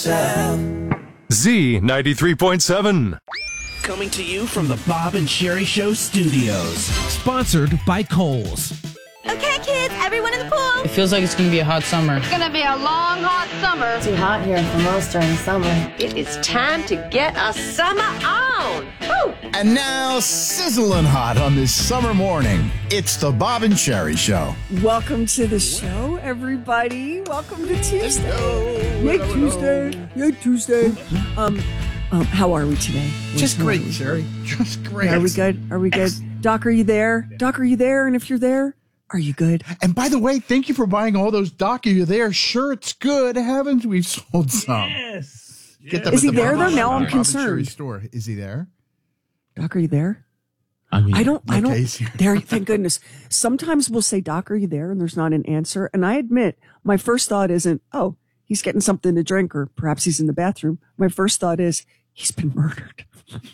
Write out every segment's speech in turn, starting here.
Z93.7. Coming to you from the Bob and Sherry Show studios. Sponsored by Kohl's. Okay, kids, everyone in the pool. It feels like it's going to be a hot summer. It's going to be a long, hot summer. Too hot here for most during the summer. It is time to get a summer on. Woo! And now, sizzling hot on this summer morning, it's the Bob and Sherry Show. Welcome to the show, everybody. Welcome to Tuesday. Yay, Tuesday. Yay, Tuesday. How are we today? Just great, Sherry. Just great. Are we good? Are we good? Doc, are you there? Doc, are you there? And if you're there, are you good? And by the way, thank you for buying all those Doc. Are you there? Shirts. Good heavens, we've sold some. Yes. Get them Is at he the there, Bob though? and Now I'm Sherry concerned. Store. Is he there? Doc, are you there? I don't. he's here. There, thank goodness. Sometimes we'll say, Doc, are you there? And there's not an answer. And I admit, my first thought isn't, oh, he's getting something to drink, or perhaps he's in the bathroom. My first thought is, he's been murdered.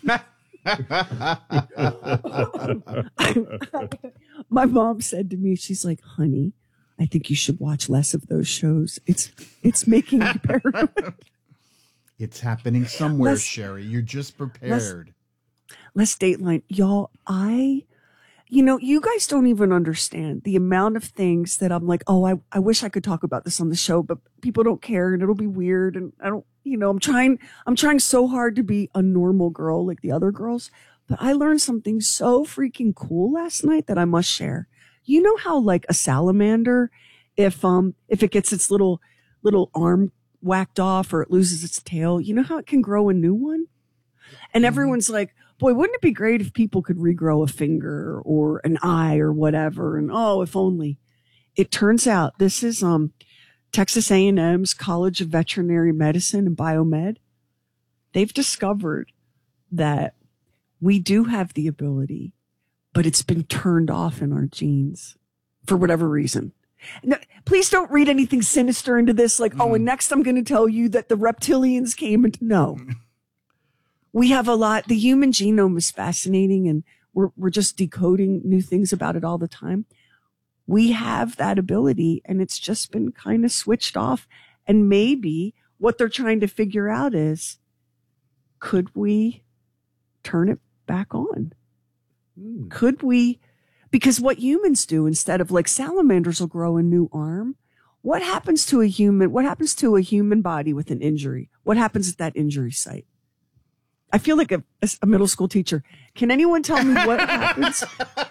My mom said to me, she's like, honey, I think you should watch less of those shows. It's making me paranoid. It's happening somewhere, Sherry. You're just prepared. Let's Dateline. Y'all, you guys don't even understand the amount of things that I'm like, oh, I wish I could talk about this on the show, but people don't care and it'll be weird. And I don't, I'm trying so hard to be a normal girl like the other girls, but I learned something so freaking cool last night that I must share. You know how like a salamander, if it gets its little arm whacked off or it loses its tail, you know how it can grow a new one? And everyone's like, boy, wouldn't it be great if people could regrow a finger or an eye or whatever? And oh, if only. It turns out this is Texas A&M's College of Veterinary Medicine and Biomed. They've discovered that we do have the ability, but it's been turned off in our genes for whatever reason. No, please don't read anything sinister into this. Like, oh, and next I'm going to tell you that the reptilians came and no. We have a lot. The human genome is fascinating, and we're just decoding new things about it all the time. We have that ability, and it's just been kind of switched off. And maybe what they're trying to figure out is, could we turn it back on? Could we? Because what humans do, instead of like salamanders will grow a new arm. What happens to a human? What happens to a human body with an injury? What happens at that injury site? I feel like a middle school teacher. Can anyone tell me what happens?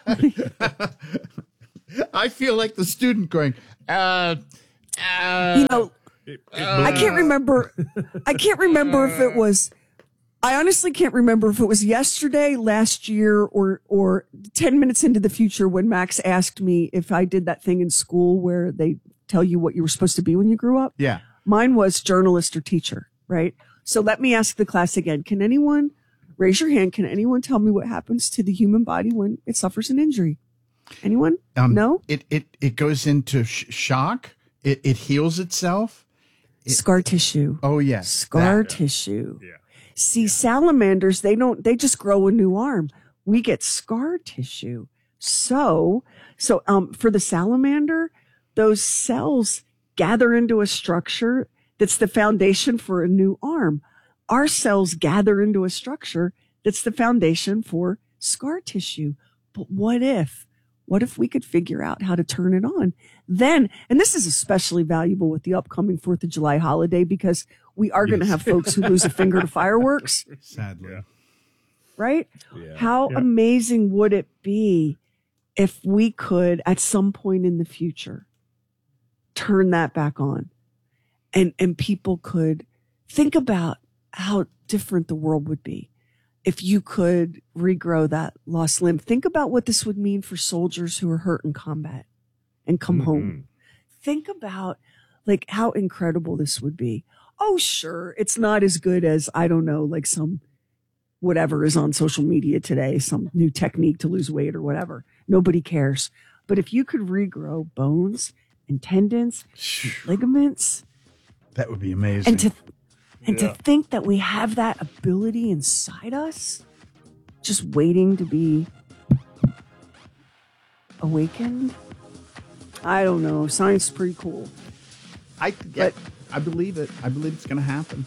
I feel like the student going, I can't remember. I can't remember if it was, I honestly can't remember if it was yesterday, last year, or 10 minutes into the future when Max asked me if I did that thing in school where they tell you what you were supposed to be when you grew up. Yeah. Mine was journalist or teacher, right? So let me ask the class again. Can anyone raise your hand? Can anyone tell me what happens to the human body when it suffers an injury? Anyone? No? It goes into shock. It heals itself. Scar tissue. Oh, yes. Scar tissue. Yeah. See, salamanders, they just grow a new arm. We get scar tissue. So for the salamander, those cells gather into a structure that's the foundation for a new arm. Our cells gather into a structure that's the foundation for scar tissue. But what if we could figure out how to turn it on? Then, and this is especially valuable with the upcoming 4th of July holiday, because we are going to have folks who lose a finger to fireworks. Sadly. Yeah. Right? Yeah. How amazing would it be if we could, at some point in the future, turn that back on? And people could think about how different the world would be if you could regrow that lost limb. Think about what this would mean for soldiers who are hurt in combat and come home. Think about like how incredible this would be. Oh, sure, it's not as good as, I don't know, like some whatever is on social media today, some new technique to lose weight or whatever. Nobody cares. But if you could regrow bones and tendons, ligaments, that would be amazing. And to think that we have that ability inside us, just waiting to be awakened. I don't know. Science is pretty cool. I believe it. I believe it's going to happen.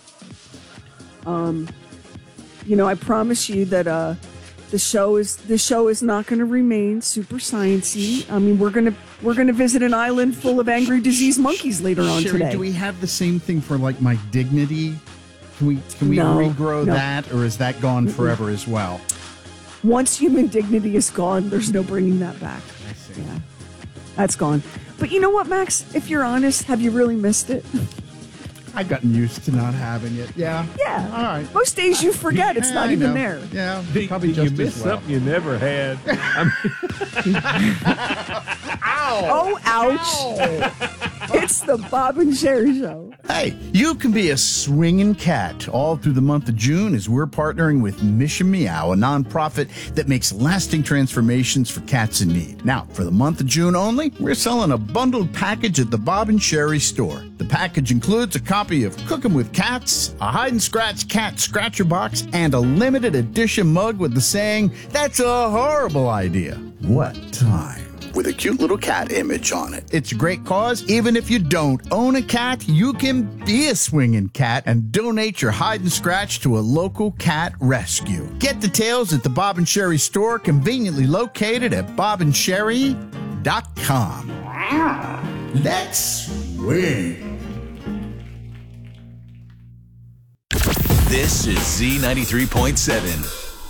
I promise you that the show is not going to remain super sciencey. I mean, we're gonna visit an island full of angry, diseased monkeys later on Sherry, today. do we have the same thing for like my dignity? Can we regrow that, or is that gone forever as well? Once human dignity is gone, there's no bringing that back. I see. Yeah, that's gone. But you know what, Max? If you're honest, have you really missed it? I've gotten used to not having it. Yeah. Yeah. All right. Most days you forget it's not I even know. there. Yeah. Probably you just missed as well. something you never had. Oh, ouch. It's the Bob and Sherry Show. Hey, you can be a swinging cat all through the month of June as we're partnering with Mission Meow, a nonprofit that makes lasting transformations for cats in need. Now, for the month of June only, we're selling a bundled package at the Bob and Sherry store. The package includes a copy of Cooking with Cats, a hide and scratch cat scratcher box, and a limited edition mug with the saying, "That's a horrible idea. What time?" with a cute little cat image on it. It's a great cause. Even if you don't own a cat, you can be a swinging cat and donate your hide and scratch to a local cat rescue. Get details at the Bob and Sherry store, conveniently located at bobandsherry.com. Let's swing. This is Z93.7.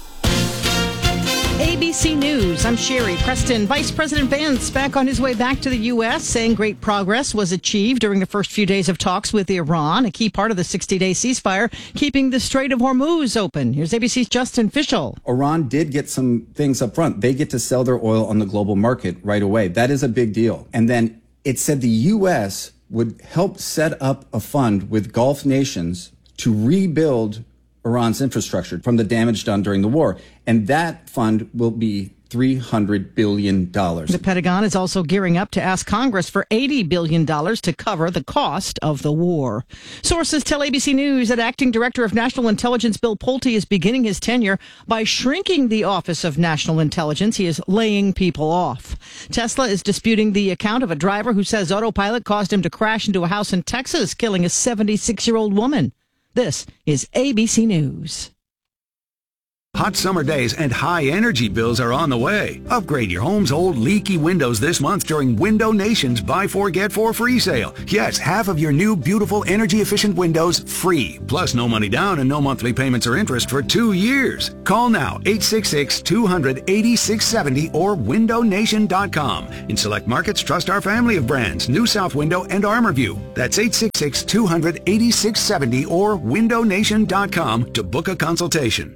ABC News, I'm Sherry Preston. Vice President Vance back on his way back to the U.S., saying great progress was achieved during the first few days of talks with Iran, a key part of the 60-day ceasefire, keeping the Strait of Hormuz open. Here's ABC's Justin Fischel. Iran did get some things up front. They get to sell their oil on the global market right away. That is a big deal. And then it said the U.S. would help set up a fund with Gulf nations to rebuild Iran's infrastructure from the damage done during the war. And that fund will be $300 billion. The Pentagon is also gearing up to ask Congress for $80 billion to cover the cost of the war. Sources tell ABC News that Acting Director of National Intelligence Bill Pulte is beginning his tenure by shrinking the Office of National Intelligence. He is laying people off. Tesla is disputing the account of a driver who says autopilot caused him to crash into a house in Texas, killing a 76-year-old woman. This is ABC News. Hot summer days and high energy bills are on the way. Upgrade your home's old leaky windows this month during Window Nation's Buy 4 Get 4 free sale. Yes, half of your new beautiful energy efficient windows free. Plus no money down and no monthly payments or interest for 2 years. Call now 866-200-8670 or windownation.com. In select markets, trust our family of brands, New South Window and ArmorView. That's 866-200-8670 or windownation.com to book a consultation.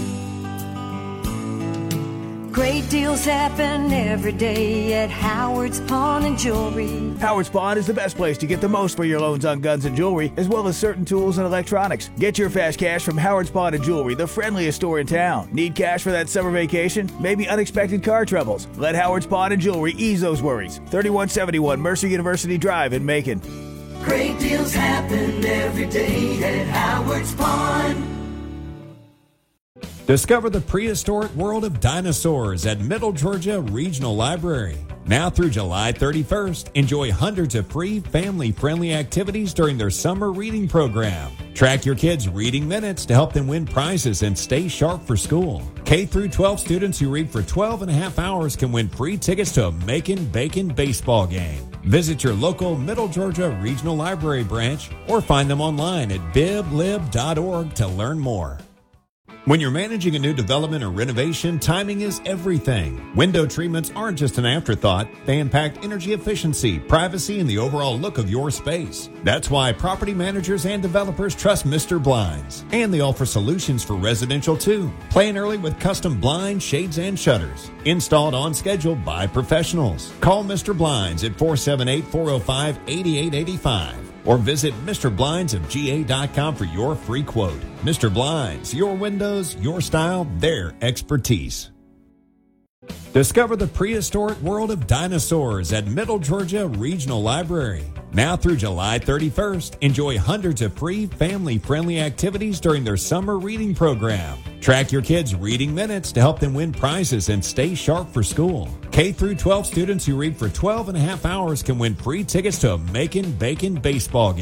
Great deals happen every day at Howard's Pawn and Jewelry. Howard's Pawn is the best place to get the most for your loans on guns and jewelry, as well as certain tools and electronics. Get your fast cash from Howard's Pawn and Jewelry, the friendliest store in town. Need cash for that summer vacation? Maybe unexpected car troubles? Let Howard's Pawn and Jewelry ease those worries. 3171 Mercer University Drive in Macon. Great deals happen every day at Howard's Pawn. Discover the prehistoric world of dinosaurs at Middle Georgia Regional Library. Now through July 31st, enjoy hundreds of free family-friendly activities during their summer reading program. Track your kids' reading minutes to help them win prizes and stay sharp for school. K through 12 students who read for 12 and a half hours can win free tickets to a Macon Bacon baseball game. Visit your local Middle Georgia Regional Library branch or find them online at biblib.org to learn more. When you're managing a new development or renovation, timing is everything. Window treatments aren't just an afterthought. They impact energy efficiency, privacy, and the overall look of your space. That's why property managers and developers trust Mr. Blinds. And they offer solutions for residential too. Plan early with custom blinds, shades, and shutters. Installed on schedule by professionals. Call Mr. Blinds at 478-405-8885. Or visit MrBlindsofGA.com for your free quote. Mr. Blinds, your windows, your style, their expertise. Discover the prehistoric world of dinosaurs at Middle Georgia Regional Library. Now through July 31st, enjoy hundreds of free family-friendly activities during their summer reading program. Track your kids' reading minutes to help them win prizes and stay sharp for school. K through 12 students who read for 12 and a half hours can win free tickets to a Macon Bacon baseball game.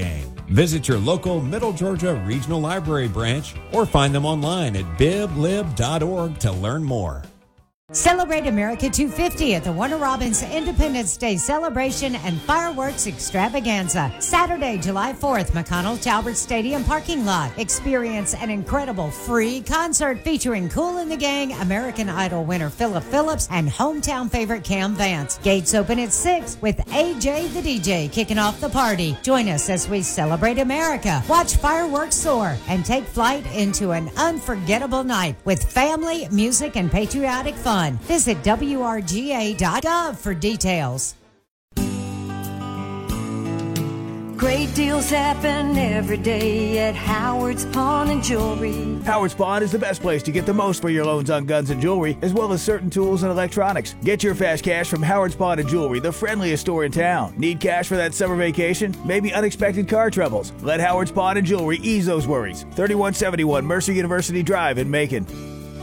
Visit your local Middle Georgia Regional Library branch or find them online at biblib.org to learn more. Celebrate America 250 at the Warner Robins Independence Day Celebration and Fireworks Extravaganza. Saturday, July 4th, McConnell Talbert Stadium parking lot. Experience an incredible free concert featuring Kool and the Gang, American Idol winner Philip Phillips, and hometown favorite Cam Vance. Gates open at 6 with AJ the DJ kicking off the party. Join us as we celebrate America, watch fireworks soar, and take flight into an unforgettable night with family, music, and patriotic fun. Visit WRGA.gov for details. Great deals happen every day at Howard's Pawn and Jewelry. Howard's Pawn is the best place to get the most for your loans on guns and jewelry, as well as certain tools and electronics. Get your fast cash from Howard's Pawn and Jewelry, the friendliest store in town. Need cash for that summer vacation? Maybe unexpected car troubles? Let Howard's Pawn and Jewelry ease those worries. 3171 Mercer University Drive in Macon.